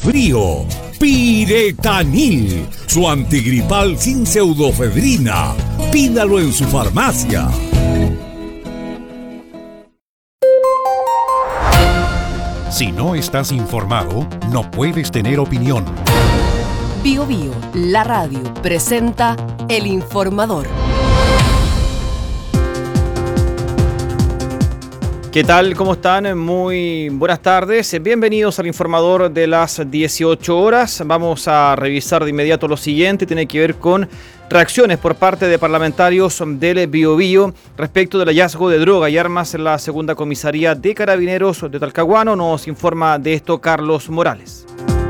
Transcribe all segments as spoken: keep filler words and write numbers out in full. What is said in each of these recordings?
resfrío. Piretanil, su antigripal sin pseudofedrina. Pídalo en su farmacia. Si no estás informado, no puedes tener opinión. Bio Bio, la radio, presenta El Informador. ¿Qué tal? ¿Cómo están? Muy buenas tardes. Bienvenidos al Informador de las dieciocho horas. Vamos a revisar de inmediato lo siguiente. Tiene que ver con reacciones por parte de parlamentarios del Biobío respecto del hallazgo de droga y armas en la segunda comisaría de Carabineros de Talcahuano. Nos informa de esto Carlos Morales.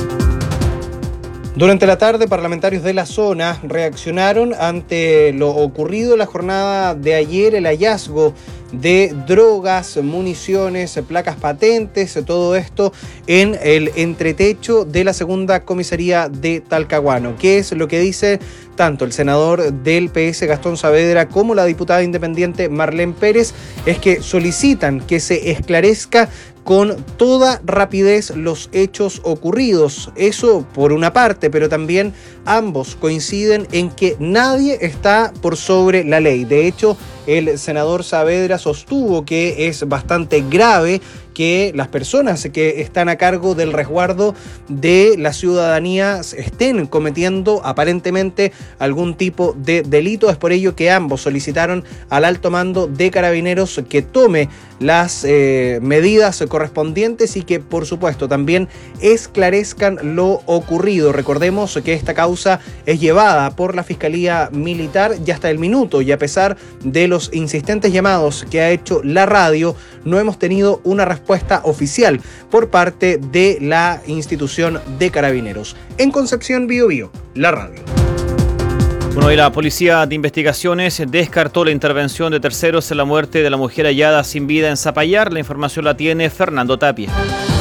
Durante la tarde, parlamentarios de la zona reaccionaron ante lo ocurrido en la jornada de ayer, el hallazgo de drogas, municiones, placas patentes, todo esto en el entretecho de la segunda comisaría de Talcahuano. ¿Qué es lo que dice tanto el senador del P S Gastón Saavedra como la diputada independiente Marlene Pérez? Es que solicitan que se esclarezca con toda rapidez los hechos ocurridos. Eso por una parte, pero también ambos coinciden en que nadie está por sobre la ley. De hecho, el senador Saavedra sostuvo que es bastante grave que las personas que están a cargo del resguardo de la ciudadanía estén cometiendo aparentemente algún tipo de delito. Es por ello que ambos solicitaron al alto mando de Carabineros que tome las eh, medidas correspondientes y que, por supuesto, también esclarezcan lo ocurrido. Recordemos que esta causa es llevada por la Fiscalía Militar y hasta el minuto, y a pesar de los insistentes llamados que ha hecho la radio, no hemos tenido una respuesta oficial por parte de la institución de Carabineros. En Concepción, Bio Bio, la radio. Bueno, y la Policía de Investigaciones descartó la intervención de terceros en la muerte de la mujer hallada sin vida en Zapallar. La información la tiene Fernando Tapia.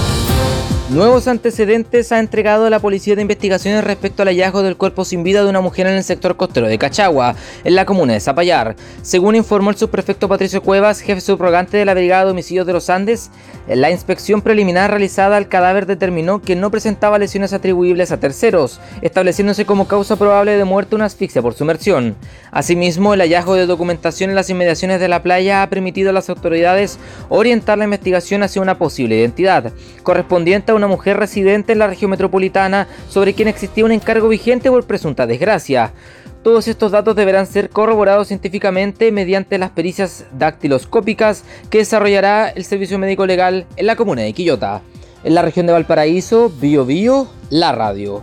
Nuevos antecedentes ha entregado la Policía de Investigaciones respecto al hallazgo del cuerpo sin vida de una mujer en el sector costero de Cachagua, en la comuna de Zapallar. Según informó el subprefecto Patricio Cuevas, jefe subrogante de la Brigada de Homicidios de los Andes, en la inspección preliminar realizada al cadáver determinó que no presentaba lesiones atribuibles a terceros, estableciéndose como causa probable de muerte una asfixia por sumersión. Asimismo, el hallazgo de documentación en las inmediaciones de la playa ha permitido a las autoridades orientar la investigación hacia una posible identidad, correspondiente a una mujer residente en la región metropolitana sobre quien existía un encargo vigente por presunta desgracia. Todos estos datos deberán ser corroborados científicamente mediante las pericias dactiloscópicas que desarrollará el Servicio Médico Legal en la comuna de Quillota. En la región de Valparaíso, Bio Bio, la radio.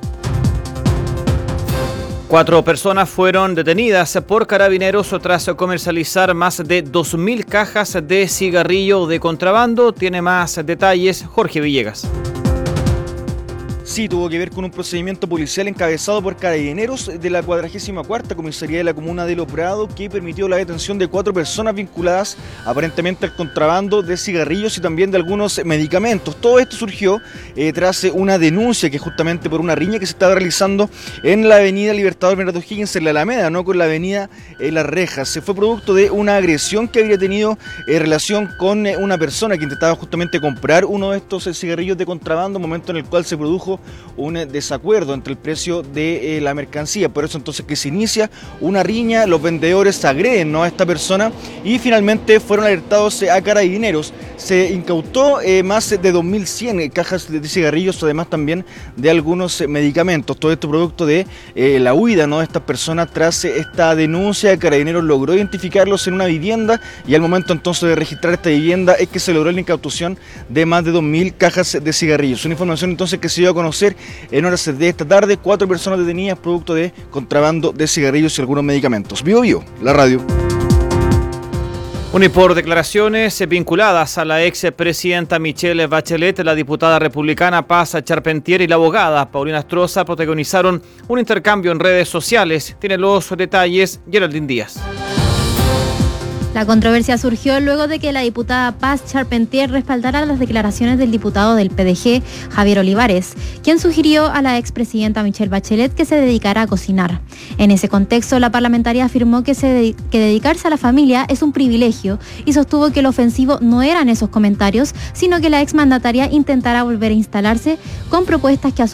Cuatro personas fueron detenidas por Carabineros tras comercializar más de dos mil cajas de cigarrillo de contrabando. Tiene más detalles Jorge Villegas. Sí, tuvo que ver con un procedimiento policial encabezado por Carabineros de la cuadragésima cuarta Comisaría de la Comuna de Lo Prado, que permitió la detención de cuatro personas vinculadas aparentemente al contrabando de cigarrillos y también de algunos medicamentos. Todo esto surgió eh, tras una denuncia que justamente por una riña que se estaba realizando en la avenida Libertador Bernardo Higgins en la Alameda, no con la avenida eh, Las Rejas. Se fue producto de una agresión que habría tenido eh, relación con eh, una persona que intentaba justamente comprar uno de estos eh, cigarrillos de contrabando, momento en el cual se produjo un desacuerdo entre el precio de eh, la mercancía. Por eso entonces que se inicia una riña, los vendedores agreden, ¿no?, a esta persona y finalmente fueron alertados eh, a Carabineros. Se incautó eh, más de dos mil cien cajas de cigarrillos, además también de algunos eh, medicamentos. Todo esto producto de eh, la huida, ¿no?, de estas personas tras eh, esta denuncia. Carabineros logró identificarlos en una vivienda y al momento entonces de registrar esta vivienda es que se logró la incautación de más de dos mil cajas de cigarrillos. Una información entonces que se dio a conocer en horas de esta tarde. Cuatro personas detenidas producto de contrabando de cigarrillos y algunos medicamentos. Bio Bio, la radio. Bueno, y por declaraciones vinculadas a la expresidenta Michelle Bachelet, la diputada republicana Paz Charpentier y la abogada Paulina Astroza protagonizaron un intercambio en redes sociales. Tiene los detalles Geraldine Díaz. La controversia surgió luego de que la diputada Paz Charpentier respaldara las declaraciones del diputado del P D G, Javier Olivares, quien sugirió a la expresidenta Michelle Bachelet que se dedicara a cocinar. En ese contexto, la parlamentaria afirmó que, se de- que dedicarse a la familia es un privilegio y sostuvo que lo ofensivo no eran esos comentarios, sino que la exmandataria intentara volver a instalarse con propuestas que a su